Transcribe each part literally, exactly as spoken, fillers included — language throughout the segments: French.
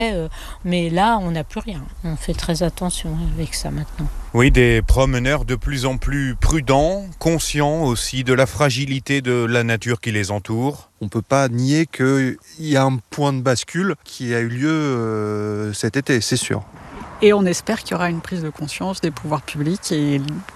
Euh, mais là, on n'a plus rien. On fait très attention avec ça maintenant. Oui, des promeneurs de plus en plus prudents, conscients aussi de la fragilité de la nature qui les entoure. On ne peut pas nier qu'il y a un point de bascule qui a eu lieu euh, cet été, c'est sûr. Et on espère qu'il y aura une prise de conscience des pouvoirs publics et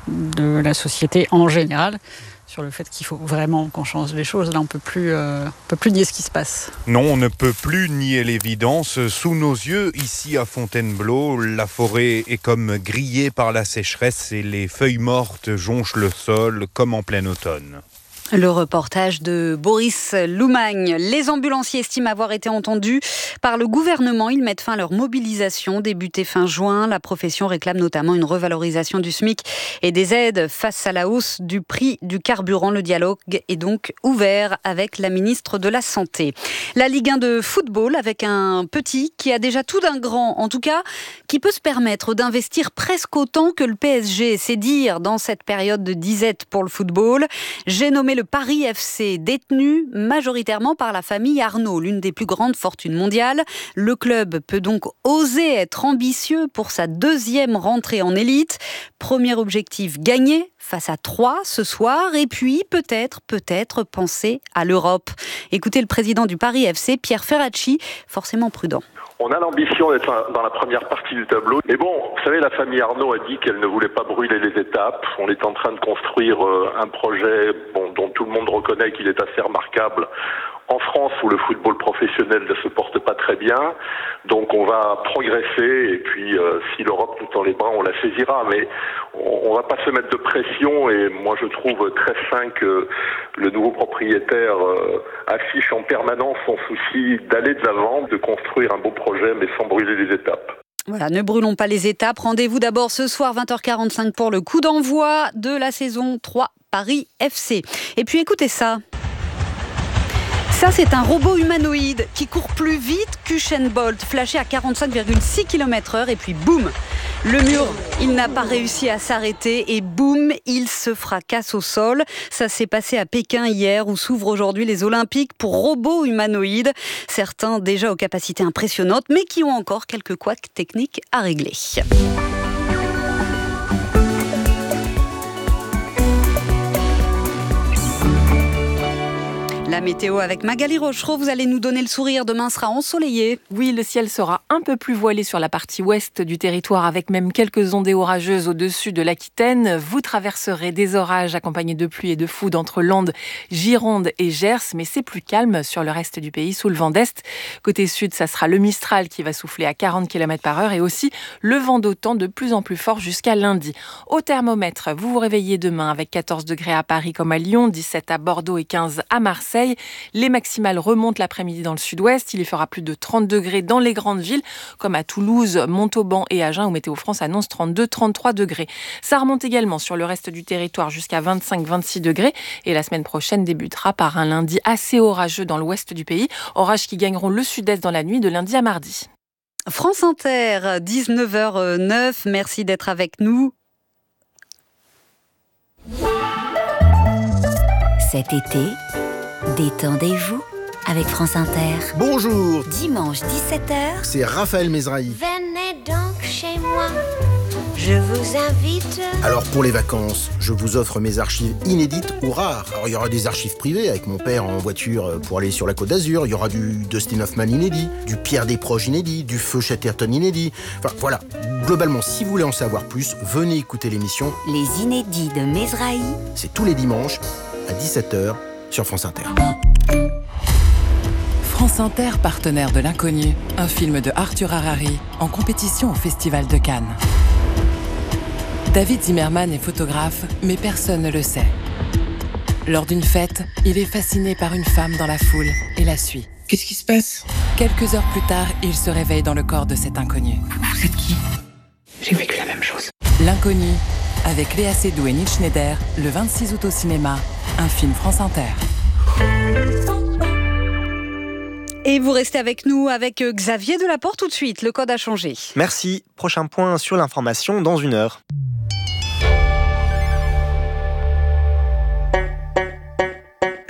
de la société en général sur le fait qu'il faut vraiment qu'on change les choses. Là, on peut plus, euh, on peut plus nier ce qui se passe. Non, on ne peut plus nier l'évidence. Sous nos yeux, ici à Fontainebleau, la forêt est comme grillée par la sécheresse et les feuilles mortes jonchent le sol comme en plein automne. Le reportage de Boris Loumagne. Les ambulanciers estiment avoir été entendus par le gouvernement. Ils mettent fin à leur mobilisation débutée fin juin. La profession réclame notamment une revalorisation du SMIC et des aides face à la hausse du prix du carburant. Le dialogue est donc ouvert avec la ministre de la Santé. La Ligue un de football avec un petit qui a déjà tout d'un grand, en tout cas, qui peut se permettre d'investir presque autant que le P S G. C'est dire dans cette période de disette pour le football. J'ai nommé le Paris F C, détenu majoritairement par la famille Arnaud, l'une des plus grandes fortunes mondiales. Le club peut donc oser être ambitieux pour sa deuxième rentrée en élite. Premier objectif, gagner face à Troyes ce soir. Et puis, peut-être, peut-être penser à l'Europe. Écoutez le président du Paris F C, Pierre Ferracci, forcément prudent. On a l'ambition d'être dans la première partie du tableau. Mais bon, vous savez, la famille Arnaud a dit qu'elle ne voulait pas brûler les étapes. On est en train de construire un projet bon, dont tout le monde reconnaît qu'il est assez remarquable. En France, où le football professionnel ne se porte pas très bien, donc on va progresser et puis euh, si l'Europe nous tend les bras, on la saisira. Mais on, on va pas se mettre de pression et moi je trouve très sain que le nouveau propriétaire euh, affiche en permanence son souci d'aller de l'avant, de construire un beau projet mais sans brûler les étapes. Voilà, ne brûlons pas les étapes. Rendez-vous d'abord ce soir vingt heures quarante-cinq pour le coup d'envoi de la saison trois Paris F C. Et puis écoutez ça. Ça, c'est un robot humanoïde qui court plus vite qu'Usain Bolt, flashé à quarante-cinq virgule six kilomètres heure et puis boum, le mur, il n'a pas réussi à s'arrêter et boum, il se fracasse au sol. Ça s'est passé à Pékin hier où s'ouvrent aujourd'hui les Olympiques pour robots humanoïdes. Certains déjà aux capacités impressionnantes mais qui ont encore quelques couacs techniques à régler. La météo avec Magali Rochereau, vous allez nous donner le sourire, demain sera ensoleillé. Oui, le ciel sera un peu plus voilé sur la partie ouest du territoire avec même quelques ondées orageuses au-dessus de l'Aquitaine. Vous traverserez des orages accompagnés de pluie et de foudre entre Landes, Gironde et Gers, mais c'est plus calme sur le reste du pays sous le vent d'est. Côté sud, ça sera le Mistral qui va souffler à quarante kilomètres par heure et aussi le vent d'OTAN de plus en plus fort jusqu'à lundi. Au thermomètre, vous vous réveillez demain avec quatorze degrés à Paris comme à Lyon, dix-sept à Bordeaux et quinze à Marseille. Les maximales remontent l'après-midi dans le sud-ouest. Il y fera plus de trente degrés dans les grandes villes, comme à Toulouse, Montauban et Agen, où Météo France annonce trente-deux à trente-trois degrés. Ça remonte également sur le reste du territoire jusqu'à vingt-cinq à vingt-six degrés. Et la semaine prochaine débutera par un lundi assez orageux dans l'ouest du pays. Orages qui gagneront le sud-est dans la nuit de lundi à mardi. France Inter, dix-neuf heures neuf. Merci d'être avec nous. Cet été, détendez-vous avec France Inter. Bonjour. Dimanche dix-sept heures. C'est Raphaël Mesrahi. Venez donc chez moi, je vous invite. Alors pour les vacances, je vous offre mes archives inédites ou rares. Alors il y aura des archives privées avec mon père en voiture pour aller sur la Côte d'Azur. Il y aura du Dustin Hoffman inédit, du Pierre Desproges inédit, du Feu Chatterton inédit. Enfin voilà, globalement, si vous voulez en savoir plus, venez écouter l'émission Les Inédits de Mesrahi. C'est tous les dimanches à dix-sept heures sur France Inter. France Inter, partenaire de l'Inconnu, un film de Arthur Harari en compétition au Festival de Cannes. David Zimmerman est photographe, mais personne ne le sait. Lors d'une fête, il est fasciné par une femme dans la foule et la suit. Qu'est-ce qui se passe ? Quelques heures plus tard, il se réveille dans le corps de cet inconnu. Vous êtes qui ? J'ai vécu la même chose. L'Inconnu, avec Léa Seydoux et Neil Schneider, le vingt-six août au cinéma, un film France Inter. Et vous restez avec nous avec Xavier Delaporte tout de suite. Le code a changé. Merci. Prochain point sur l'information dans une heure.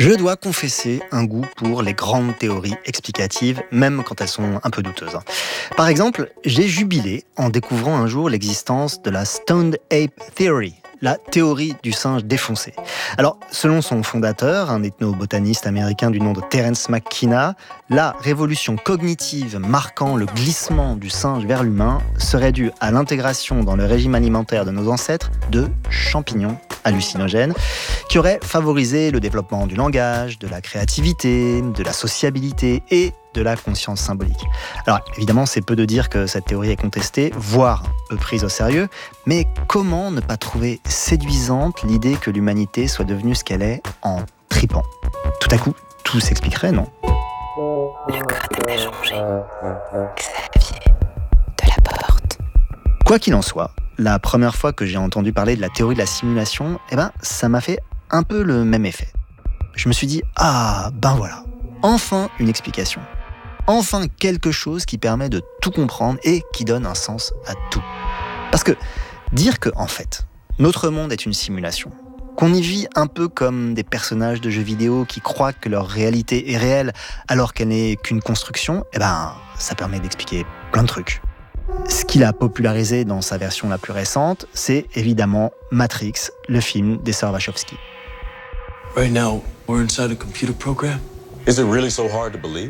Je dois confesser un goût pour les grandes théories explicatives, même quand elles sont un peu douteuses. Par exemple, j'ai jubilé en découvrant un jour l'existence de la Stoned Ape Theory, la théorie du singe défoncé. Alors, selon son fondateur, un ethnobotaniste américain du nom de Terence McKenna, la révolution cognitive marquant le glissement du singe vers l'humain serait due à l'intégration dans le régime alimentaire de nos ancêtres de champignons hallucinogènes qui auraient favorisé le développement du langage, de la créativité, de la sociabilité et de la conscience symbolique. Alors évidemment, c'est peu de dire que cette théorie est contestée, voire peu prise au sérieux, mais comment ne pas trouver séduisante l'idée que l'humanité soit devenue ce qu'elle est en tripant ? Tout à coup, tout s'expliquerait, non ? Le code est changé. Xavier Delaporte. Quoi qu'il en soit, la première fois que j'ai entendu parler de la théorie de la simulation, eh ben, ça m'a fait un peu le même effet. Je me suis dit, ah, ben voilà, enfin une explication. Enfin quelque chose qui permet de tout comprendre et qui donne un sens à tout. Parce que dire que, en fait, notre monde est une simulation, qu'on y vit un peu comme des personnages de jeux vidéo qui croient que leur réalité est réelle alors qu'elle n'est qu'une construction, eh ben, ça permet d'expliquer plein de trucs. Ce qu'il a popularisé dans sa version la plus récente, c'est évidemment Matrix, le film des sœurs Wachowski. Right now, we're inside a computer program. Is it really so hard to believe?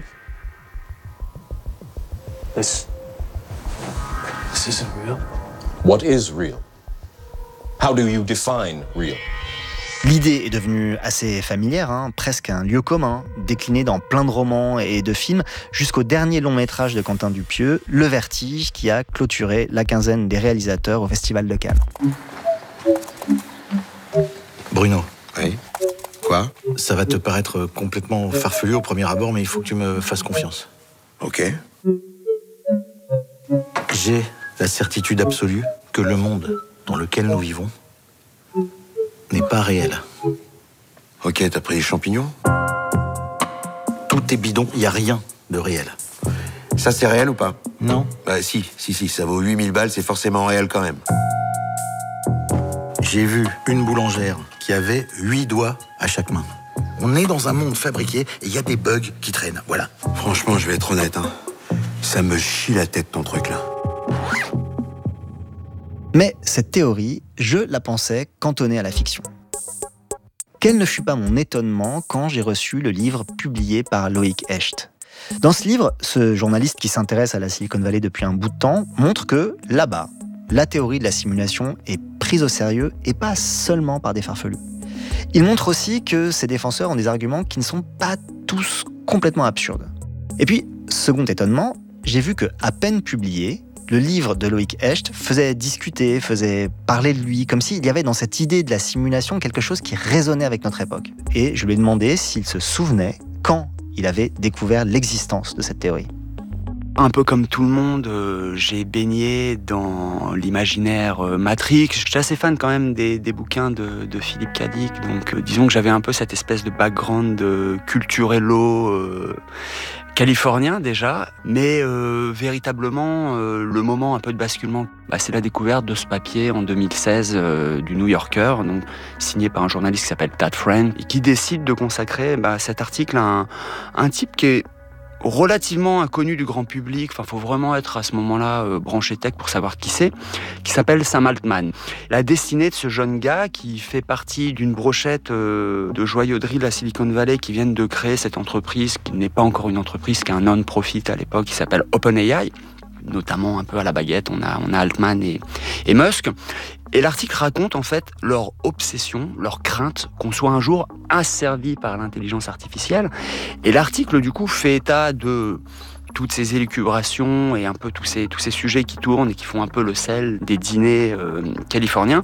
This... This isn't real. What is real? How do you define real? L'idée est devenue assez familière, hein, presque un lieu commun, décliné dans plein de romans et de films, jusqu'au dernier long métrage de Quentin Dupieux, Le Vertige, qui a clôturé la quinzaine des réalisateurs au Festival de Cannes. Bruno. Oui. Quoi ? Ça va te paraître complètement farfelu au premier abord, mais il faut que tu me fasses confiance. Ok. J'ai la certitude absolue que le monde dans lequel nous vivons n'est pas réel. Ok, t'as pris les champignons ? Tout est bidon, il n'y a rien de réel. Ça, c'est réel ou pas ? Non. Bah si, si, si, ça vaut huit mille balles, c'est forcément réel quand même. J'ai vu une boulangère qui avait huit doigts à chaque main. On est dans un monde fabriqué et il y a des bugs qui traînent, voilà. Franchement, je vais être honnête, hein. Ça me chie la tête, ton truc-là. Mais cette théorie, je la pensais cantonnée à la fiction. Quel ne fut pas mon étonnement quand j'ai reçu le livre publié par Loïc Hecht. Dans ce livre, ce journaliste qui s'intéresse à la Silicon Valley depuis un bout de temps montre que, là-bas, la théorie de la simulation est prise au sérieux et pas seulement par des farfelus. Il montre aussi que ses défenseurs ont des arguments qui ne sont pas tous complètement absurdes. Et puis, second étonnement, j'ai vu que, à peine publié, le livre de Loïc Hecht faisait discuter, faisait parler de lui, comme s'il y avait dans cette idée de la simulation quelque chose qui résonnait avec notre époque. Et je lui ai demandé s'il se souvenait quand il avait découvert l'existence de cette théorie. Un peu comme tout le monde, euh, j'ai baigné dans l'imaginaire euh, Matrix. Je suis assez fan quand même des, des bouquins de, de Philippe K. Dick. Donc euh, disons que j'avais un peu cette espèce de background de culturello euh, californien déjà. Mais euh, véritablement, euh, le moment un peu de basculement, bah, c'est la découverte de ce papier en deux mille seize euh, du New Yorker, donc, signé par un journaliste qui s'appelle Tad Friend, et qui décide de consacrer bah, cet article à un, un type qui est relativement inconnu du grand public, enfin faut vraiment être à ce moment-là euh, branché tech pour savoir qui c'est, qui s'appelle Sam Altman. La destinée de ce jeune gars qui fait partie d'une brochette euh, de joaillerie de la Silicon Valley qui viennent de créer cette entreprise, qui n'est pas encore une entreprise, qui est un non-profit à l'époque, qui s'appelle OpenAI, notamment un peu à la baguette, on a, on a Altman et, et Musk. Et l'article raconte en fait leur obsession, leur crainte qu'on soit un jour asservi par l'intelligence artificielle. Et l'article du coup fait état de toutes ces élucubrations et un peu tous ces, tous ces sujets qui tournent et qui font un peu le sel des dîners euh, californiens.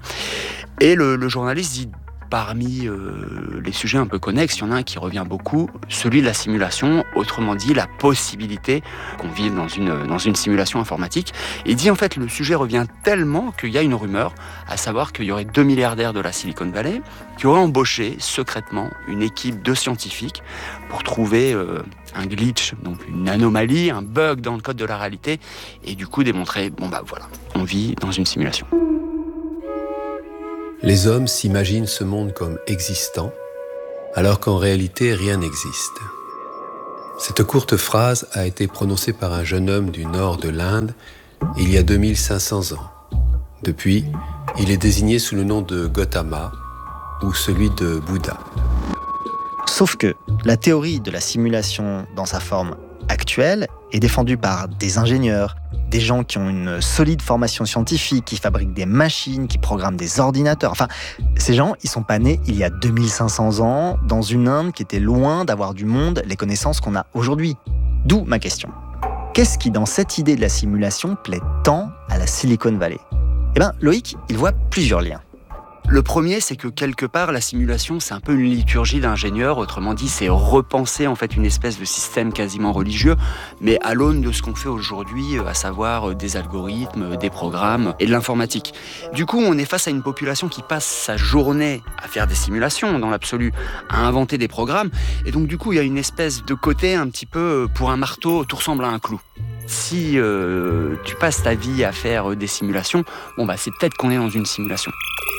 Et le, le journaliste dit, parmi euh, les sujets un peu connexes, il y en a un qui revient beaucoup, celui de la simulation, autrement dit la possibilité qu'on vive dans une, dans une simulation informatique. Et il dit en fait le sujet revient tellement qu'il y a une rumeur, à savoir qu'il y aurait deux milliardaires de la Silicon Valley qui auraient embauché secrètement une équipe de scientifiques pour trouver euh, un glitch, donc une anomalie, un bug dans le code de la réalité, et du coup démontrer, bon bah voilà, on vit dans une simulation. Les hommes s'imaginent ce monde comme existant, alors qu'en réalité rien n'existe. Cette courte phrase a été prononcée par un jeune homme du nord de l'Inde il y a deux mille cinq cents ans. Depuis, il est désigné sous le nom de Gautama ou celui de Bouddha. Sauf que la théorie de la simulation dans sa forme actuelle est défendue par des ingénieurs, des gens qui ont une solide formation scientifique, qui fabriquent des machines, qui programment des ordinateurs. Enfin, ces gens, ils sont pas nés il y a deux mille cinq cents ans, dans une Inde qui était loin d'avoir du monde les connaissances qu'on a aujourd'hui. D'où ma question. Qu'est-ce qui, dans cette idée de la simulation, plaît tant à la Silicon Valley ? Eh bien, Loïc, il voit plusieurs liens. Le premier, c'est que quelque part, la simulation, c'est un peu une liturgie d'ingénieur. Autrement dit, c'est repenser en fait une espèce de système quasiment religieux, mais à l'aune de ce qu'on fait aujourd'hui, à savoir des algorithmes, des programmes et de l'informatique. Du coup, on est face à une population qui passe sa journée à faire des simulations, dans l'absolu, à inventer des programmes. Et donc, du coup, il y a une espèce de côté un petit peu, pour un marteau, tout ressemble à un clou. Si euh, tu passes ta vie à faire des simulations, bon bah c'est peut-être qu'on est dans une simulation.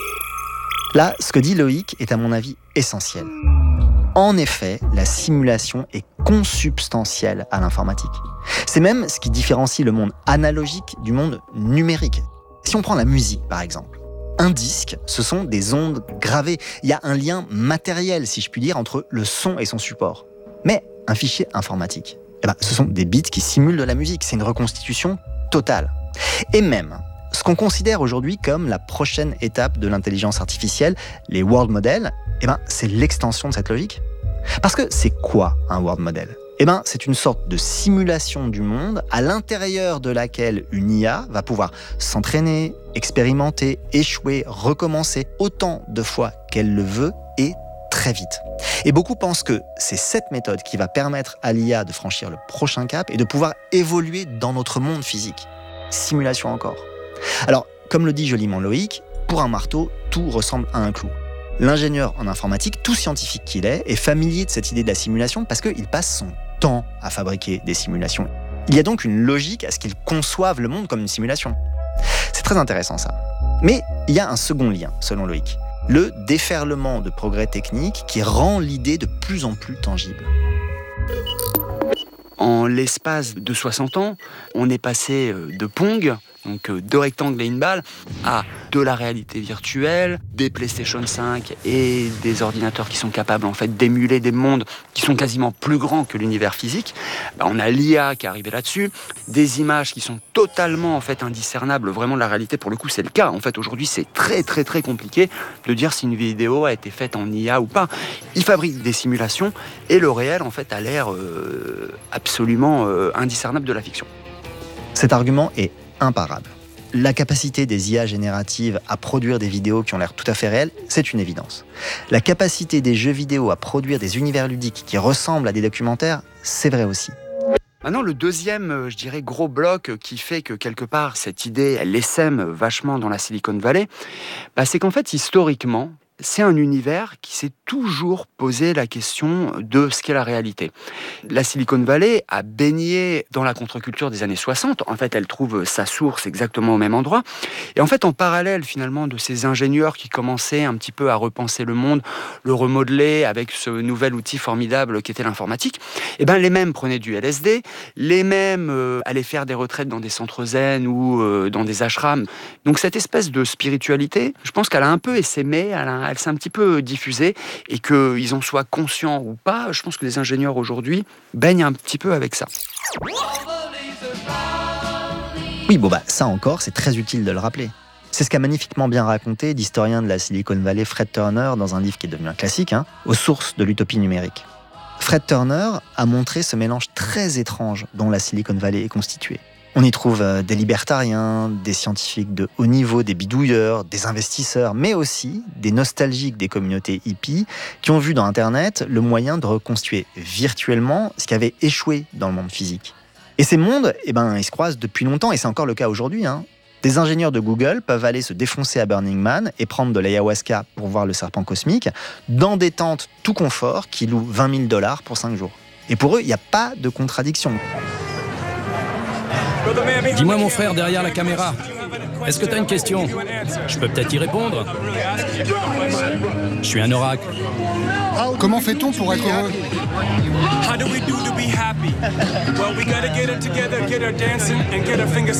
Là, ce que dit Loïc est à mon avis essentiel. En effet, la simulation est consubstantielle à l'informatique. C'est même ce qui différencie le monde analogique du monde numérique. Si on prend la musique, par exemple, un disque, ce sont des ondes gravées. Il y a un lien matériel, si je puis dire, entre le son et son support. Mais un fichier informatique, eh ben, ce sont des bits qui simulent de la musique. C'est une reconstitution totale. Et même, ce qu'on considère aujourd'hui comme la prochaine étape de l'intelligence artificielle, les world models, eh ben, c'est l'extension de cette logique. Parce que c'est quoi un world model ? Eh ben, c'est une sorte de simulation du monde à l'intérieur de laquelle une I A va pouvoir s'entraîner, expérimenter, échouer, recommencer autant de fois qu'elle le veut et très vite. Et beaucoup pensent que c'est cette méthode qui va permettre à l'I A de franchir le prochain cap et de pouvoir évoluer dans notre monde physique. Simulation encore. Alors, comme le dit joliment Loïc, pour un marteau, tout ressemble à un clou. L'ingénieur en informatique, tout scientifique qu'il est, est familier de cette idée de la simulation parce qu'il passe son temps à fabriquer des simulations. Il y a donc une logique à ce qu'il conçoive le monde comme une simulation. C'est très intéressant ça. Mais il y a un second lien, selon Loïc. Le déferlement de progrès techniques qui rend l'idée de plus en plus tangible. En l'espace de soixante ans, on est passé de Pong, donc deux rectangles et une balle, à de la réalité virtuelle, des PlayStation cinq et des ordinateurs qui sont capables en fait d'émuler des mondes qui sont quasiment plus grands que l'univers physique. Ben, on a l'I A qui est arrivée là-dessus, des images qui sont totalement en fait indiscernables vraiment de la réalité. Pour le coup, c'est le cas. En fait, aujourd'hui, c'est très très très compliqué de dire si une vidéo a été faite en I A ou pas. Ils fabriquent des simulations et le réel en fait a l'air euh, absolument euh, indiscernable de la fiction. Cet argument est imparable. La capacité des I A génératives à produire des vidéos qui ont l'air tout à fait réelles, c'est une évidence. La capacité des jeux vidéo à produire des univers ludiques qui ressemblent à des documentaires, c'est vrai aussi. Maintenant, le deuxième, je dirais, gros bloc qui fait que quelque part cette idée, elle essaime vachement dans la Silicon Valley, bah, c'est qu'en fait, historiquement, c'est un univers qui s'est toujours posé la question de ce qu'est la réalité. La Silicon Valley a baigné dans la contre-culture des années soixante. En fait, elle trouve sa source exactement au même endroit. Et en fait, en parallèle, finalement, de ces ingénieurs qui commençaient un petit peu à repenser le monde, le remodeler avec ce nouvel outil formidable qu'était l'informatique, eh ben, les mêmes prenaient du L S D, les mêmes euh, allaient faire des retraites dans des centres zen ou euh, dans des ashrams. Donc, cette espèce de spiritualité, je pense qu'elle a un peu essaimé, elle a elle s'est un petit peu diffusée, et qu'ils en soient conscients ou pas, je pense que les ingénieurs aujourd'hui baignent un petit peu avec ça. Oui, bon bah ça encore, c'est très utile de le rappeler. C'est ce qu'a magnifiquement bien raconté l'historien de la Silicon Valley Fred Turner dans un livre qui est devenu un classique, hein, Aux sources de l'utopie numérique. Fred Turner a montré ce mélange très étrange dont la Silicon Valley est constituée. On y trouve des libertariens, des scientifiques de haut niveau, des bidouilleurs, des investisseurs, mais aussi des nostalgiques des communautés hippies qui ont vu dans Internet le moyen de reconstituer virtuellement ce qui avait échoué dans le monde physique. Et ces mondes, eh ben, ils se croisent depuis longtemps, et c'est encore le cas aujourd'hui, hein. Des ingénieurs de Google peuvent aller se défoncer à Burning Man et prendre de l'ayahuasca pour voir le serpent cosmique dans des tentes tout confort qui louent vingt mille dollars pour cinq jours. Et pour eux, il n'y a pas de contradiction. Dis-moi mon frère derrière la caméra, Est-ce que tu as une question? Je peux peut-être y répondre. Je suis un oracle. Comment fait-on pour être heureux? How do we do to be happy? Well, we gotta get it together, get our dancing and get our fingers